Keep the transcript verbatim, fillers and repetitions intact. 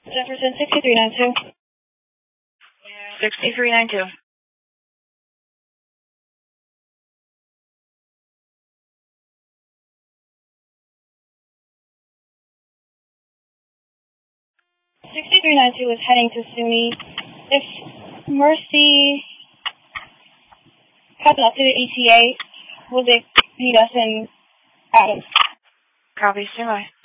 Jefferson, sixty-three ninety-two. sixty-three ninety-two. sixty-three ninety-two is heading to SUNY. If Mercy has an updated E T A, will they meet us in Adams? Copy, stand by.